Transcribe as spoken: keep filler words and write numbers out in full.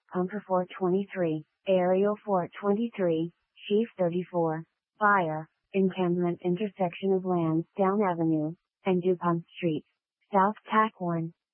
Pumper four twenty-three, Aerial four twenty-three, Chief thirty-four, Fire, Encampment intersection of Lansdowne Avenue, and DuPont Street, South Tack one.